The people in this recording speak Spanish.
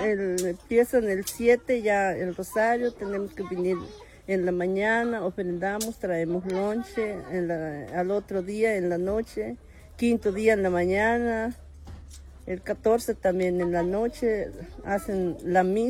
empiezan el 7 ya el rosario, tenemos que venir en la mañana, ofrendamos, traemos lonche, al otro día en la noche, quinto día en la mañana, el 14 también en la noche, hacen la misa.